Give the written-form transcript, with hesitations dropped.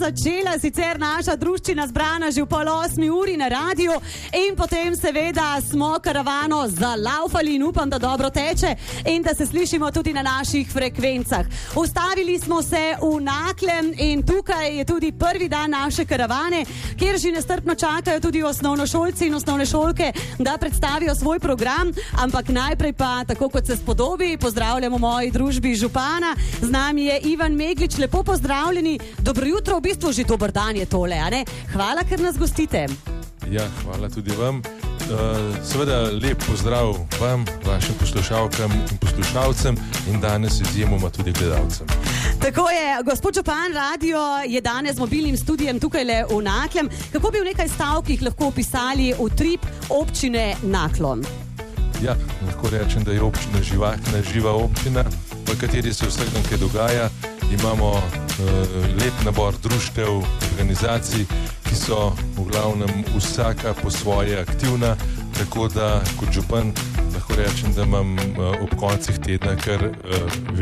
začela sicer naša druščina zbrana že v 7:30 na radiju in potem seveda smo karavano zalaufali in upam, da dobro teče in da se slišimo tudi na naših frekvencah. Ustavili smo se v Naklem in tukaj je tudi prvi dan naše karavane, kjer že nestrpno čakajo tudi osnovnošolci in osnovnošolke, da predstavijo svoj program, ampak najprej pa, tako kot se spodobi, pozdravljamo moji družbi župana. Z nami je Ivan Meglič, lepo pozdravljeni. Dobro jutro, v bistvu že dober dan je tole, a ne? Hvala, ker nas gostite. Ja, hvala tudi vam. Seveda lep pozdrav vam, vašim poslušalkam in poslušalcem in danes izjemoma tudi gledalcem. Tako je, gospod župan, radio je danes z mobilnim studijem tukaj le v Naklem. Kako bi v nekaj stavkih lahko opisali utrip občine Naklo? Ja, lahko rečem, da je občina živahna, živa občina, v kateri se vsak dan kaj dogaja. Imamo lep nabor društev, organizacij, ki so v glavnem vsaka po svoje aktivna, tako da kot župan lahko rečem, da imam ob koncih tedna kar